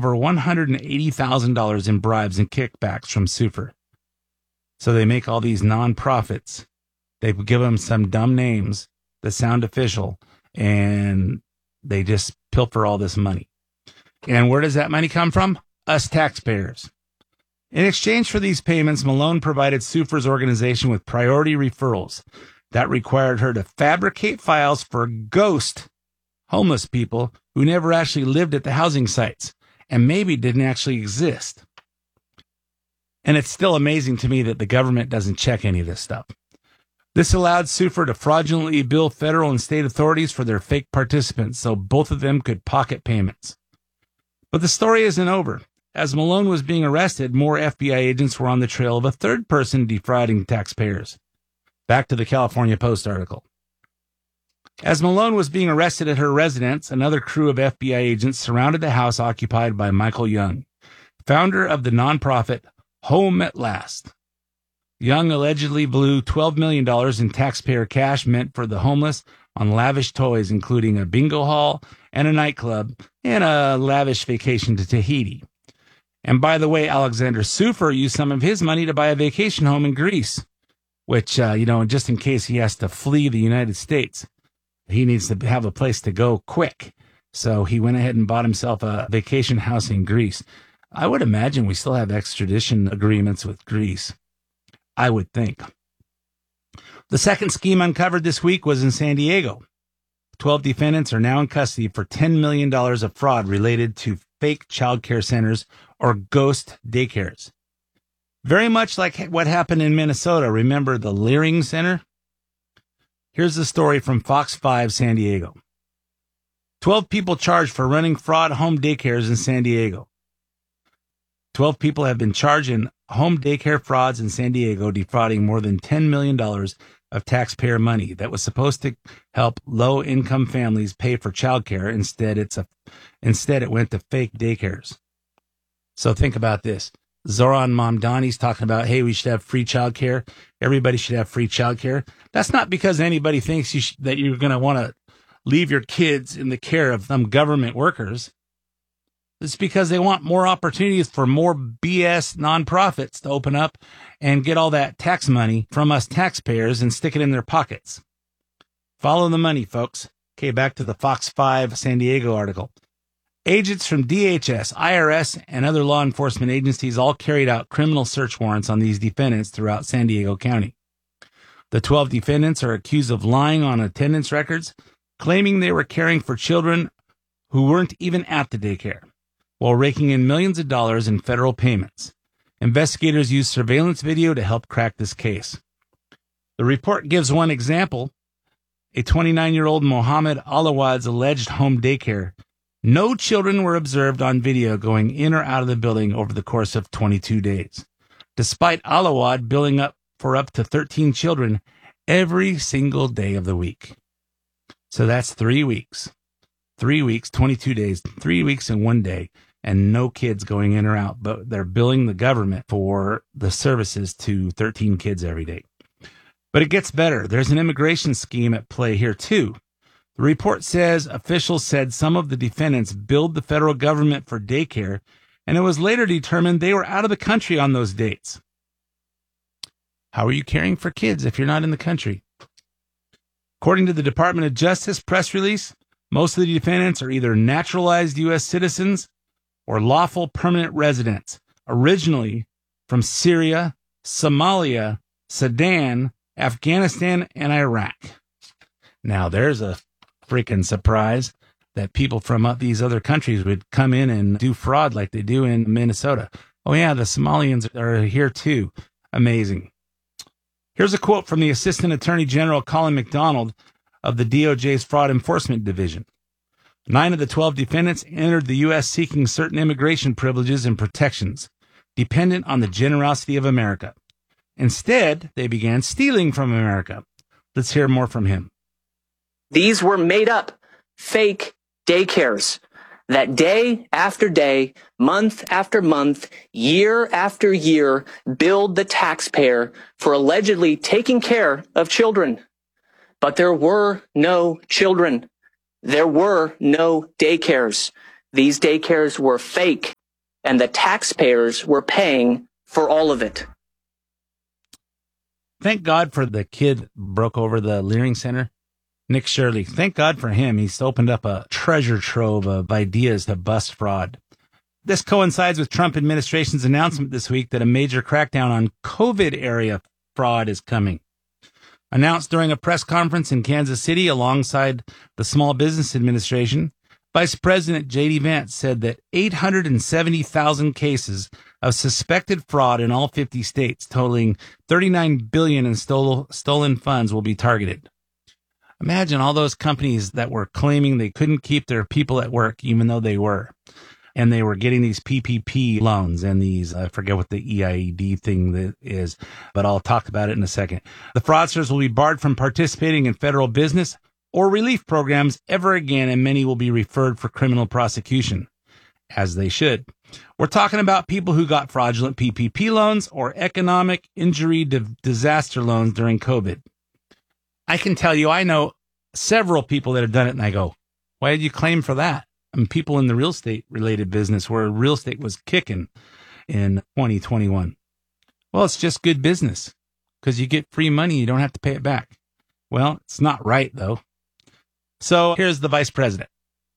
over $180,000 in bribes and kickbacks from Sufer. So they make all these nonprofits. They give them some dumb names that sound official, and they just pilfer all this money. And where does that money come from? Us taxpayers. In exchange for these payments, Malone provided Sufer's organization with priority referrals that required her to fabricate files for ghost homeless people who never actually lived at the housing sites and maybe didn't actually exist. And it's still amazing to me that the government doesn't check any of this stuff. This allowed Sufer to fraudulently bill federal and state authorities for their fake participants so both of them could pocket payments. But the story isn't over. As Malone was being arrested, more FBI agents were on the trail of a third person defrauding taxpayers. Back to the California Post article. As Malone was being arrested at her residence, another crew of FBI agents surrounded the house occupied by Michael Young, founder of the nonprofit Home at Last. Young allegedly blew $12 million in taxpayer cash meant for the homeless on lavish toys, including a bingo hall and a nightclub and a lavish vacation to Tahiti. And by the way, Alexander Sufer used some of his money to buy a vacation home in Greece, which, just in case he has to flee the United States, he needs to have a place to go quick. So he went ahead and bought himself a vacation house in Greece. I would imagine we still have extradition agreements with Greece. I would think. The second scheme uncovered this week was in San Diego. 12 defendants are now in custody for $10 million of fraud related to fake child care centers or ghost daycares. Very much like what happened in Minnesota. Remember the Leering Center? Here's the story from Fox 5 San Diego. 12 people charged for running fraud home daycares in San Diego. 12 people have been charged in home daycare frauds in San Diego, defrauding more than $10 million of taxpayer money that was supposed to help low-income families pay for childcare. Instead, it went to fake daycares. So think about this. Zoran Mamdani's talking about, hey, we should have free childcare. Everybody should have free childcare. That's not because anybody thinks that you're going to want to leave your kids in the care of some government workers. It's because they want more opportunities for more BS nonprofits to open up and get all that tax money from us taxpayers and stick it in their pockets. Follow the money, folks. Okay, back to the Fox 5 San Diego article. Agents from DHS, IRS, and other law enforcement agencies all carried out criminal search warrants on these defendants throughout San Diego County. The 12 defendants are accused of lying on attendance records, claiming they were caring for children who weren't even at the daycare, while raking in millions of dollars in federal payments. Investigators used surveillance video to help crack this case. The report gives one example. A 29-year-old Mohammed Alawad's alleged home daycare. No children were observed on video going in or out of the building over the course of 22 days, despite Alawad billing up for up to 13 children every single day of the week. So that's 3 weeks. 3 weeks, 22 days, 3 weeks and 1 day, and no kids going in or out, but they're billing the government for the services to 13 kids every day. But it gets better. There's an immigration scheme at play here, too. The report says officials said some of the defendants billed the federal government for daycare, and it was later determined they were out of the country on those dates. How are you caring for kids if you're not in the country? According to the Department of Justice press release, most of the defendants are either naturalized U.S. citizens or lawful permanent residents, originally from Syria, Somalia, Sudan, Afghanistan, and Iraq. Now, there's a freaking surprise that people from these other countries would come in and do fraud like they do in Minnesota. Oh, yeah, the Somalians are here, too. Amazing. Here's a quote from the Assistant Attorney General Colin McDonald of the DOJ's Fraud Enforcement Division. 9 of the 12 defendants entered the U.S. seeking certain immigration privileges and protections, dependent on the generosity of America. Instead, they began stealing from America. Let's hear more from him. These were made up, fake daycares that day after day, month after month, year after year, billed the taxpayer for allegedly taking care of children. But there were no children. There were no daycares. These daycares were fake. and the taxpayers were paying for all of it. Thank God for the kid broke over the Leering Center. Nick Shirley. Thank God for him. He's opened up a treasure trove of ideas to bust fraud. This coincides with Trump administration's announcement this week that a major crackdown on COVID area fraud is coming. Announced during a press conference in Kansas City alongside the Small Business Administration, Vice President J.D. Vance said that 870,000 cases of suspected fraud in all 50 states, totaling $39 billion in stolen funds, will be targeted. Imagine all those companies that were claiming they couldn't keep their people at work, even though they were. And they were getting these PPP loans and these, I forget what the EID thing that is, but I'll talk about it in a second. The fraudsters will be barred from participating in federal business or relief programs ever again, and many will be referred for criminal prosecution, as they should. We're talking about people who got fraudulent PPP loans or economic injury disaster loans during COVID. I can tell you, I know several people that have done it, and I go, why did you claim for that? I mean, people in the real estate related business where real estate was kicking in 2021. Well, it's just good business because you get free money. You don't have to pay it back. Well, it's not right, though. So here's the vice president.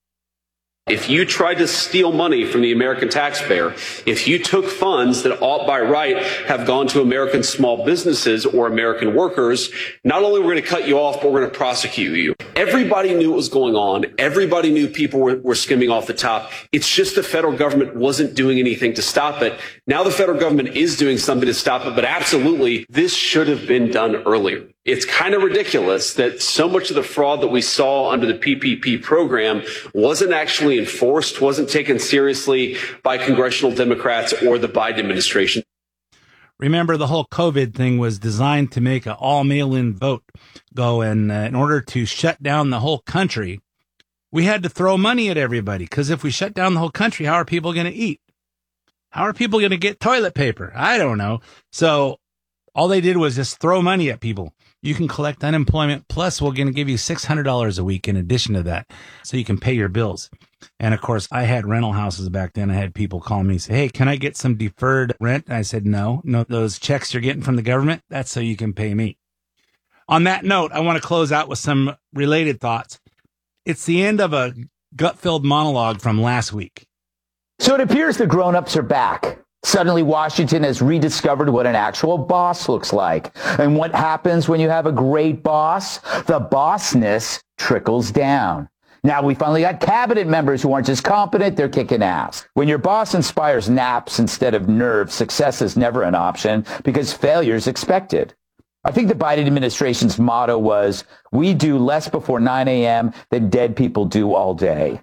If you tried to steal money from the American taxpayer, if you took funds that ought by right have gone to American small businesses or American workers, not only we're going to cut you off, but we're going to prosecute you. Everybody knew what was going on. Everybody knew people were skimming off the top. It's just the federal government wasn't doing anything to stop it. Now the federal government is doing something to stop it, but absolutely, this should have been done earlier. It's kind of ridiculous that so much of the fraud that we saw under the PPP program wasn't actually enforced, wasn't taken seriously by congressional Democrats or the Biden administration. Remember, the whole COVID thing was designed to make an all mail-in vote go, and in order to shut down the whole country, we had to throw money at everybody, because if we shut down the whole country, how are people going to eat? How are people going to get toilet paper? I don't know. So all they did was just throw money at people. You can collect unemployment, plus we're going to give you $600 a week in addition to that, so you can pay your bills. And of course, I had rental houses back then. I had people call me and say, hey, can I get some deferred rent? And I said, no, those checks you're getting from the government, that's so you can pay me. On that note, I want to close out with some related thoughts. It's the end of a gut-filled monologue from last week. So it appears the grown-ups are back. Suddenly, Washington has rediscovered what an actual boss looks like. And what happens when you have a great boss? The bossness trickles down. Now we finally got cabinet members who aren't just competent, they're kicking ass. When your boss inspires naps instead of nerves, success is never an option because failure is expected. I think the Biden administration's motto was, we do less before 9 a.m. than dead people do all day.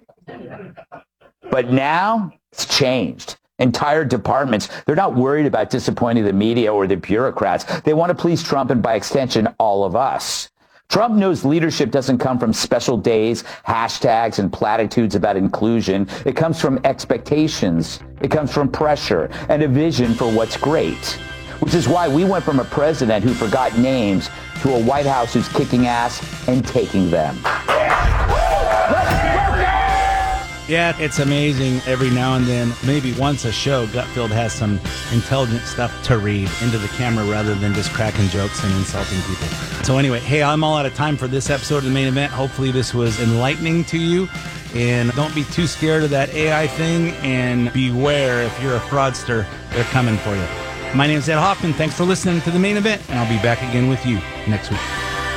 But now it's changed. Entire departments, they're not worried about disappointing the media or the bureaucrats. They want to please Trump and by extension, all of us. Trump knows leadership doesn't come from special days, hashtags, and platitudes about inclusion. It comes from expectations. It comes from pressure and a vision for what's great. Which is why we went from a president who forgot names to a White House who's kicking ass and taking them. Yeah, it's amazing. Every now and then, maybe once a show, Gutfeld has some intelligent stuff to read into the camera rather than just cracking jokes and insulting people. So anyway, hey, I'm all out of time for this episode of The Main Event. Hopefully this was enlightening to you. And don't be too scared of that AI thing, and beware if you're a fraudster, they're coming for you. My name is Ed Hoffman. Thanks for listening to The Main Event, and I'll be back again with you next week.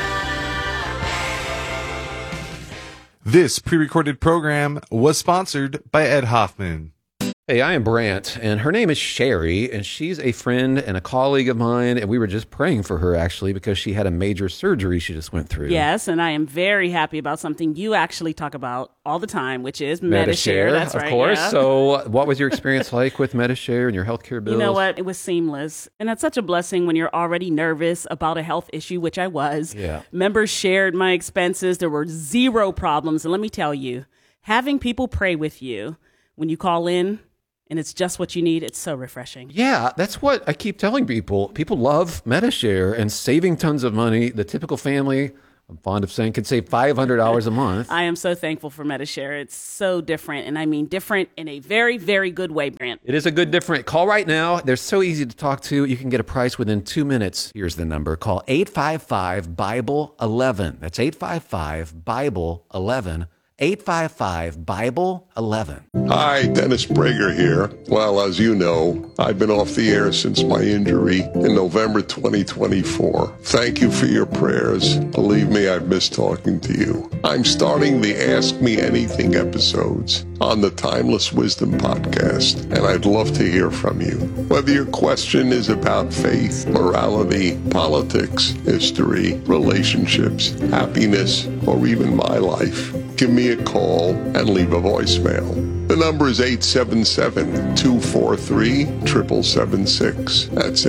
This pre-recorded program was sponsored by Ed Hoffman. Hey, I am Brant, and her name is Sherry, and she's a friend and a colleague of mine, and we were just praying for her, actually, because she had a major surgery she just went through. Yes, and I am very happy about something you actually talk about all the time, which is Medi-Share. That's right, of course. Yeah. So what was your experience like with Medi-Share and your healthcare bills? You know what? It was seamless, and that's such a blessing when you're already nervous about a health issue, which I was. Yeah. Members shared my expenses. There were zero problems, and let me tell you, having people pray with you when you call in, and it's just what you need, it's so refreshing. Yeah, that's what I keep telling people. People love Medi-Share and saving tons of money. The typical family I'm fond of saying, could save $500 a month. I am so thankful for Medi-Share. It's so different, and I mean different in a very, very good way, Brant. It is a good different. Call right now. They're so easy to talk to. You can get a price within 2 minutes. Here's the number. Call 855-BIBLE-11. That's 855-BIBLE-11. 855-BIBLE-11. Hi, Dennis Prager here. Well, as you know, I've been off the air since my injury in November 2024. Thank you for your prayers. Believe me, I've missed talking to you. I'm starting the Ask Me Anything episodes on the Timeless Wisdom podcast, and I'd love to hear from you. Whether your question is about faith, morality, politics, history, relationships, happiness, or even my life, give me a call and leave a voicemail. The number is 877-243-7776. That's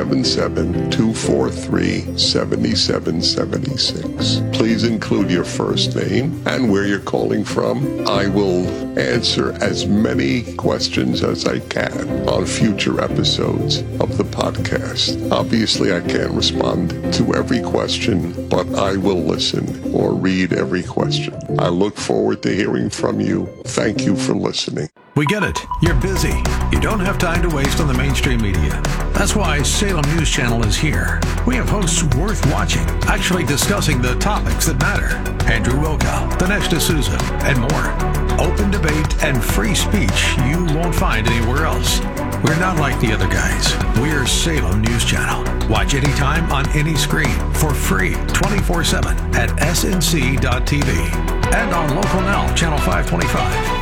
877-243-7776. Please include your first name and where you're calling from. I will answer as many questions as I can on future episodes of the podcast. Obviously, I can't respond to every question, but I will listen or read every question. I look forward to hearing from you. Thank you for listening. We get it. You're busy. You don't have time to waste on the mainstream media. That's why Salem News Channel is here. We have hosts worth watching, actually discussing the topics that matter. Andrew Wilkow, Dinesh D'Souza, and more. Open debate and free speech you won't find anywhere else. We're not like the other guys. We're Salem News Channel. Watch anytime on any screen for free 24/7 at snc.tv and on Local Now, Channel 525.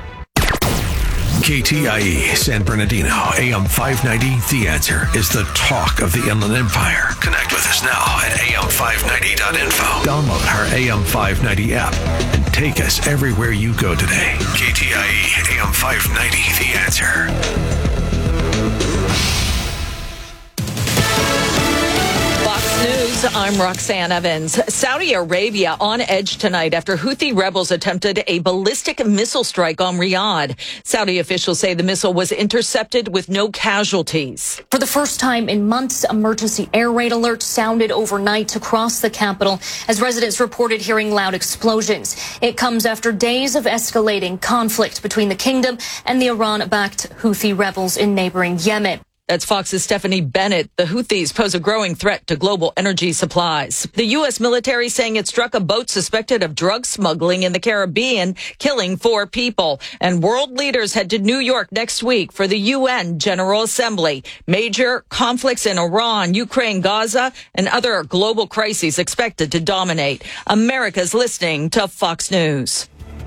KTIE San Bernardino, AM 590. The Answer is the talk of the Inland Empire. Connect with us now at am590.info. Download our AM 590 app and take us everywhere you go today. KTIE AM 590. The Answer. News, I'm Roxanne Evans. Saudi Arabia on edge tonight after Houthi rebels attempted a ballistic missile strike on Riyadh. Saudi officials say the missile was intercepted with no casualties. For the first time in months, emergency air raid alerts sounded overnight across the capital as residents reported hearing loud explosions. It comes after days of escalating conflict between the kingdom and the Iran-backed Houthi rebels in neighboring Yemen. That's Fox's Stephanie Bennett. The Houthis pose a growing threat to global energy supplies. The U.S. military saying it struck a boat suspected of drug smuggling in the Caribbean, killing 4 people. And world leaders head to New York next week for the UN General Assembly. Major conflicts in Iran, Ukraine, Gaza, and other global crises expected to dominate. America's listening to Fox News.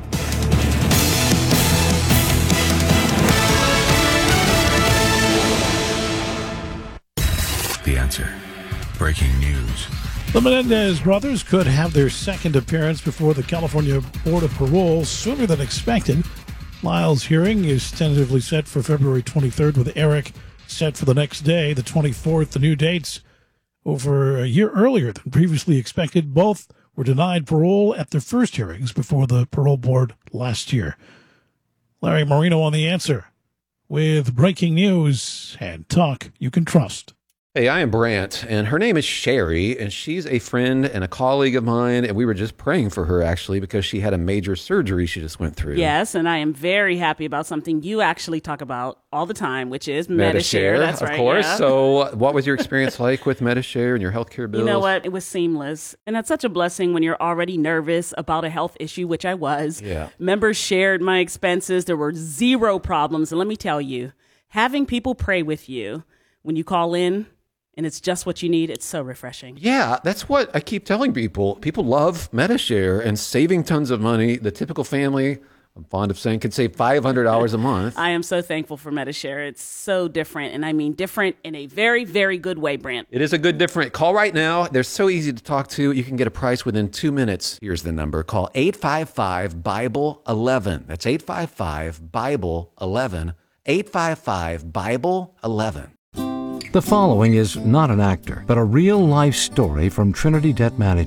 The Answer. Breaking news. The Menendez brothers could have their second appearance before the California Board of Parole sooner than expected. Lyle's hearing is tentatively set for February 23rd, with Eric set for the next day, the 24th. The new dates over a year earlier than previously expected. Both were denied parole at their first hearings before the parole board last year. Larry Marino on The Answer with breaking news and talk you can trust. Hey, I am Brant, and her name is Sherry, and she's a friend and a colleague of mine, and we were just praying for her, actually, because she had a major surgery she just went through. Yes, and I am very happy about something you actually talk about all the time, which is Medi-Share. That's right, of course. Yeah. So what was your experience like with Medi-Share and your healthcare bills? You know what? It was seamless. And that's such a blessing when you're already nervous about a health issue, which I was. Yeah. Members shared my expenses. There were 0 problems. And let me tell you, having people pray with you when you call in, and it's just what you need, it's so refreshing. Yeah, that's what I keep telling people. People love Medi-Share and saving tons of money. The typical family, I'm fond of saying, could save $500 a month. I am so thankful for Medi-Share. It's so different, and I mean different in a very, very good way, Brant. It is a good different. Call right now. They're so easy to talk to. You can get a price within 2 minutes. Here's the number. Call 855-BIBLE-11. That's 855-BIBLE-11. 855-BIBLE-11. The following is not an actor, but a real-life story from Trinity Debt Management.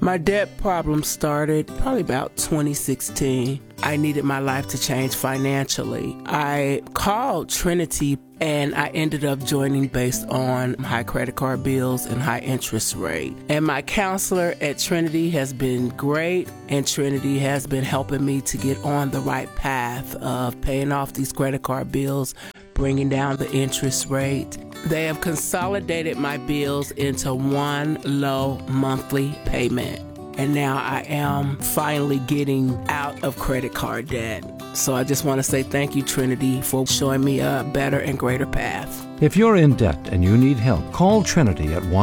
My debt problem started probably about 2016. I needed my life to change financially. I called Trinity and I ended up joining based on high credit card bills and high interest rate. And my counselor at Trinity has been great, and Trinity has been helping me to get on the right path of paying off these credit card bills, bringing down the interest rate. They have consolidated my bills into one low monthly payment. And now I am finally getting out of credit card debt. So I just want to say thank you, Trinity, for showing me a better and greater path. If you're in debt and you need help, call Trinity at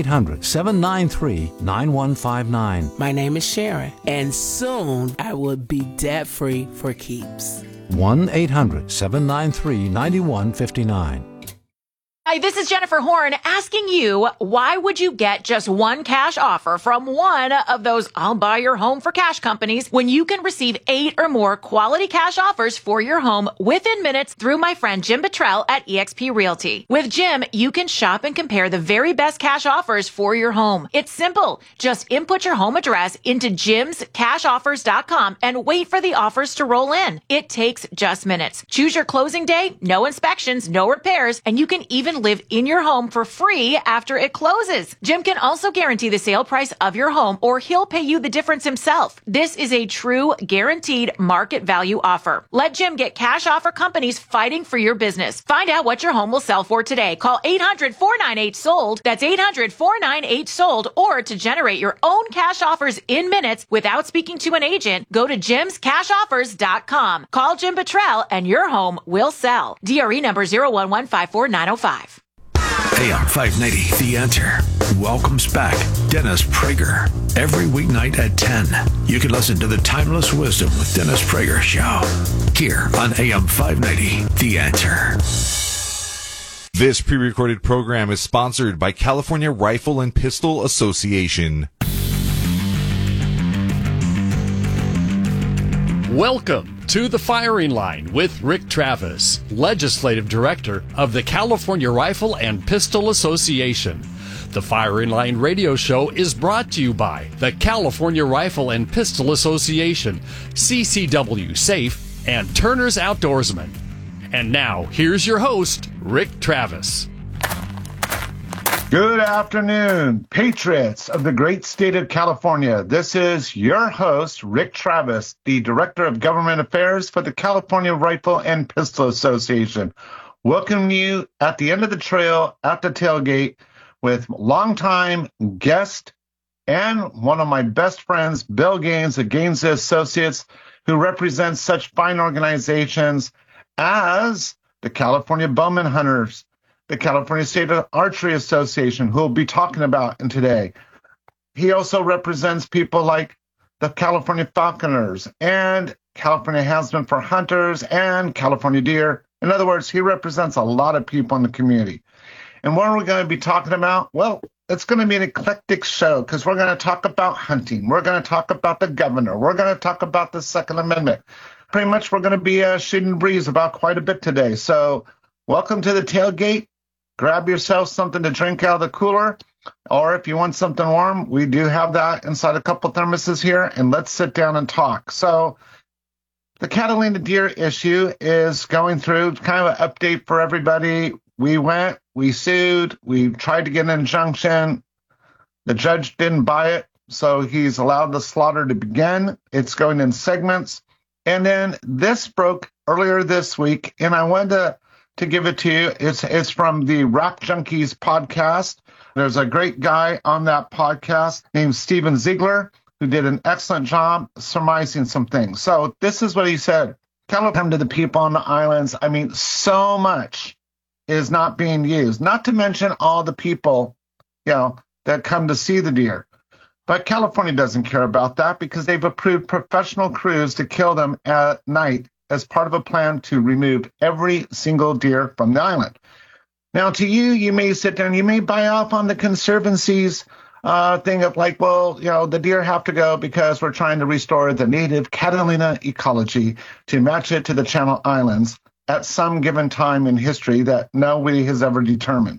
1-800-793-9159. My name is Sharon, and soon I will be debt-free for keeps. 1-800-793-9159. Hi, this is Jennifer Horn asking you, why would you get just one cash offer from one of those I'll buy your home for cash companies when you can receive 8 or more quality cash offers for your home within minutes through my friend Jim Buttrell at eXp Realty? With Jim, you can shop and compare the very best cash offers for your home. It's simple. Just input your home address into jimscashoffers.com and wait for the offers to roll in. It takes just minutes. Choose your closing day, no inspections, no repairs, and you can even live in your home for free after it closes. Jim can also guarantee the sale price of your home, or he'll pay you the difference himself. This is a true guaranteed market value offer. Let Jim get cash offer companies fighting for your business. Find out what your home will sell for today. Call 800-498-SOLD. That's 800-498-SOLD. Or to generate your own cash offers in minutes without speaking to an agent, go to jimscashoffers.com. Call Jim Buttrell and your home will sell. DRE number 01154-905. AM 590, The Answer, welcomes back Dennis Prager every weeknight at 10. You can listen to the Timeless Wisdom with Dennis Prager show here on AM 590, The Answer. This pre-recorded program is sponsored by California Rifle and Pistol Association. Welcome to The Firing Line with Rick Travis, Legislative Director of the California Rifle and Pistol Association. The Firing Line radio show is brought to you by the California Rifle and Pistol Association, CCW Safe, and Turner's Outdoorsman. And now, here's your host, Rick Travis. Good afternoon, patriots of the great state of California. This is your host, Rick Travis, the Director of Government Affairs for the California Rifle and Pistol Association. Welcome you at the end of the trail at the tailgate with longtime guest and one of my best friends, Bill Gaines of Gaines Associates, who represents such fine organizations as the California Bowman Hunters, the California State Archery Association, who we'll be talking about in today. He also represents people like the California Falconers and California Houndsmen for Hunters and California Deer. In other words, he represents a lot of people in the community. And what are we going to be talking about? Well, it's going to be an eclectic show because we're going to talk about hunting. We're going to talk about the governor. We're going to talk about the Second Amendment. Pretty much we're going to be shooting the breeze about quite a bit today. So welcome to the tailgate. Grab yourself something to drink out of the cooler, or if you want something warm, we do have that inside a couple thermoses here, and let's sit down and talk. So the Catalina deer issue is going through kind of an update for everybody. We went, we sued, we tried to get an injunction. The judge didn't buy it, so he's allowed the slaughter to begin. It's going in segments. And then this broke earlier this week, and I wanted to give it to you. It's from the Rack Junkies podcast. There's a great guy on that podcast named Steven Ziegler who did an excellent job surmising some things. So this is what he said. Come to the people on the islands. I mean, so much is not being used, not to mention all the people, that come to see the deer. But California doesn't care about that because they've approved professional crews to kill them at night as part of a plan to remove every single deer from the island. Now, to you, you may sit there and you may buy off on the Conservancy's thing of like, well, the deer have to go because we're trying to restore the native Catalina ecology to match it to the Channel Islands at some given time in history that nobody has ever determined.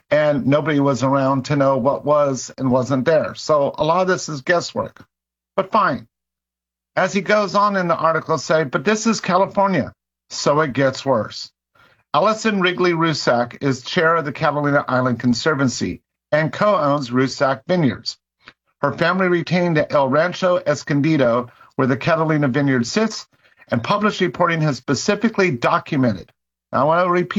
and nobody was around to know what was and wasn't there. So a lot of this is guesswork. But fine. As he goes on in the article, say, but this is California, so it gets worse. Allison Wrigley-Rusak is chair of the Catalina Island Conservancy and co-owns Rusak Vineyards. Her family retained El Rancho Escondido, where the Catalina Vineyard sits, and published reporting has specifically documented. I want to repeat